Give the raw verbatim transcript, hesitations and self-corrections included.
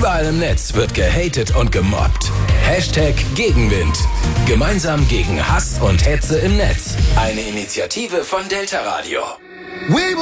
Überall im Netz wird gehatet und gemobbt. Hashtag Gegenwind. Gemeinsam gegen Hass und Hetze im Netz. Eine Initiative von Delta Radio. We